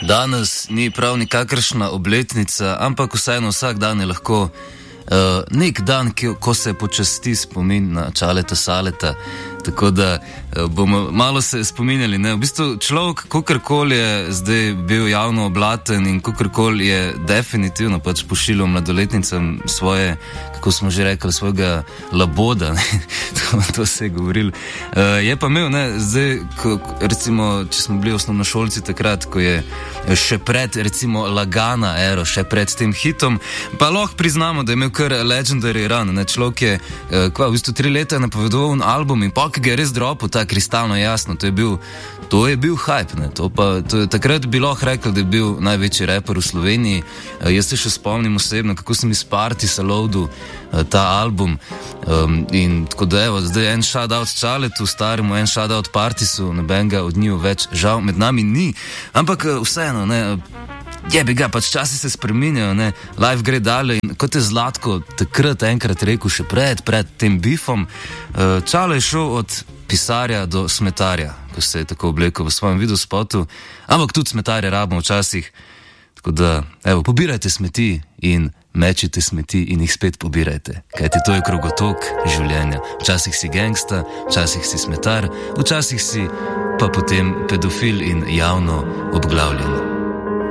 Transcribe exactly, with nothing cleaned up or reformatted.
Danes ni prav nikakršna obletnica, ampak vseeno vsak dan je lahko uh, nek dan, ki, ko se počasti spomin na Čaleta Saleta. Tako da uh, bomo malo se spominjali. Ne? V bistvu človek, kakorkoli je zdaj bil javno oblaten in kakorkoli je definitivno pač pošiljal mladoletnicam svoje, kako smo že rekli, svojega laboda, to, to se je govoril. Uh, je pa imel, ne, zdaj, ko, recimo, če smo bili osnovnošolci takrat, ko je še pred, recimo, Lagana ero, še pred tem hitom, pa lahko priznamo, da je imel kar legendary run, ne, človek je, uh, kva, v bistvu tri leta napovedoval un album in pa, ki ga je res dropil, ta kristalno jasno, to je bil, to je bil hype, ne, to pa, to je, takrat bi lahko rekel, da je bil največji rapper v Sloveniji. Uh, jaz se še spomnim osebno, kako sem iz Partisa loadil ta album um, in tako da evo, zdaj en shoutout Čaletu staremu, en shoutout Partisu, nobenega od njiju več žal med nami ni, ampak vseeno, ne, jebi ga, pač časi se spreminjajo, ne, life gre dalje in kot je Zlatko takrat enkrat rekel še pred, pred tem bifom, uh, Čale je šel od pisarja do smetarja, ko se je tako oblekel v svojem videospotu, ampak tudi smetarje rabimo včasih, tako da, evo, pobirajte smeti in mečite smeti in jih spet pobirajte, kajti to je krogotok življenja. Včasih si gangsta, včasih si smetar, včasih si pa potem pedofil in javno obglavljen.